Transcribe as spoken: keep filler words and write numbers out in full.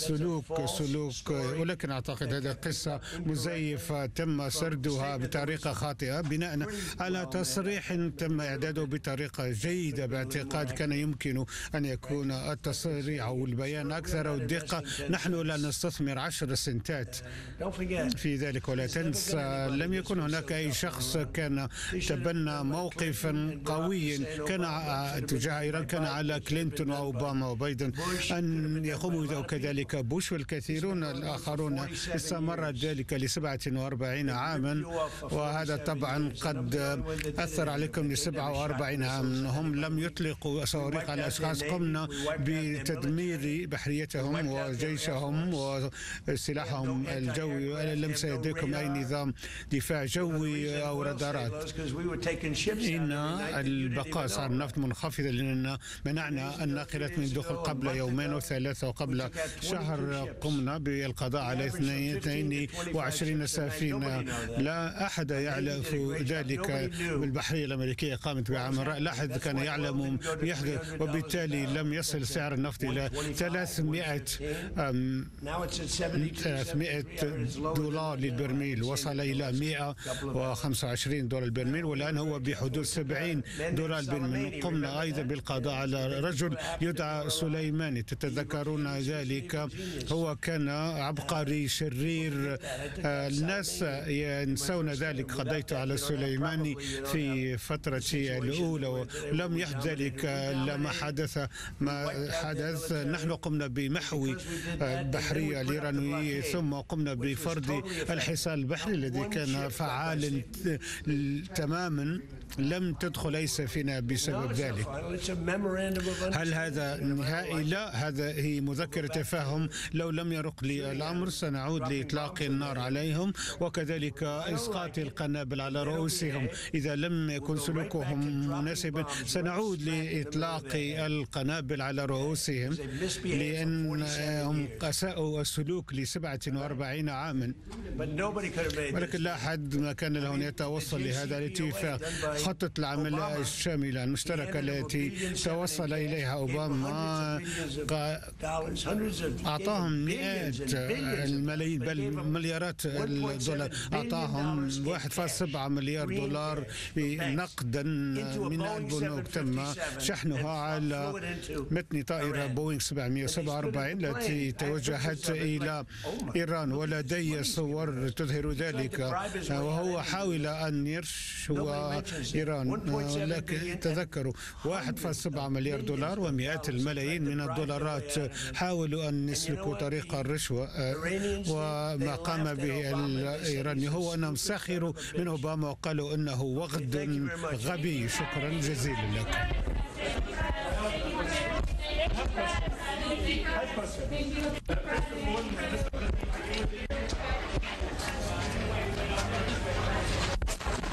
السلوك سلوك، ولكن أعتقد هذه قصة مزيفة تم سردها بطريقة خاطئة بناء على تصريح تم إعداده بطريقة جيدة. باعتقاد كان يمكن أن يكون التصريح أو البيان أكثر دقة. نحن لا نستثمر عشر سنتات في ذلك، ولا تنسى لم يكن هناك أي شخص كان تبنى موقفا قويا كان تجاه إيران كان على كلينتون وأوباما وبايدن أن يقوموا كذلك بوش والكثيرون الآخرون. استمر ذلك لسبعة وأربعين عاما، وهذا طبعا قد أثر عليكم لسبعة وأربعين عاما. هم لم يطلقوا صواريخ على أشخاص، قمنا بتدمير بحريتهم وجيشهم وسلاحهم الجوي. لم يدركم أي نظام دفاع جوي أو رادارات. إن البقاء صار النفط منخفضة لأننا منعنا الناقلات من الدخول قبل يومين وثلاثة، وقبل شهر قمنا بالقضاء على اثنين وعشرين سفينة. لا أحد يعرف ذلك. البحرية الأمريكية قامت بعمل، لا أحد كان يعلم يحدث، وبالتالي لم يصل سعر النفط إلى ثلاثمائة دولار للبرميل، وصل إلى مائة وخمسة وعشرين دولار البرميل، والآن هو بحدود سبعين دولار البرميل. قمنا أيضا بالقضاء على رجل يدعى سليماني، تتذكرون ذلك؟ هو كان عبقري شرير، الناس ينسون ذلك. قضيت على سليماني في فترتي الأولى ولم يحدث ذلك لما حدث ما حدث. نحن قمنا بمحو بحرية الإيرانية، ثم قمنا بفرض الحصار البحري الذي كان فعالا تماما. لم تدخل أي سفينة بسبب ذلك. هل هذا نهائي؟ لا، هذا هي مذكرة تفاهم. لو لم يرق لي الأمر سنعود لإطلاق النار عليهم، وكذلك إسقاط القنابل على رؤوسهم. إذا لم يكن سلوكهم مناسبا سنعود لإطلاق القنابل على رؤوسهم، لأنهم أساءوا السلوك لسبعة وأربعين عاما. ولكن لا أحد ما كان له أن يتوصل لهذا الاتفاق. خطة العمل الشاملة المشتركة التي توصل إليها أوباما أعطاهم مئات الملايين بل مليارات الدولار. أعطاهم واحد فاصلة سبعة مليار دولار نقدا من البنوك. تم شحنها على متن طائرة بوينغ سبعمائة وسبعة وأربعين التي توجهت إلى إيران، ولدي صور تظهر ذلك. وهو حاول أن يرشو إيران، لكن تذكروا واحد فاصلة سبعة مليار دولار ومئات الملايين من الدولارات حاولوا أن يسلكوا طريق الرشوة. وما قام به الإيراني هو أنهم سخروا من أوباما وقالوا أنه وغد غبي. شكرا جزيلا لكم.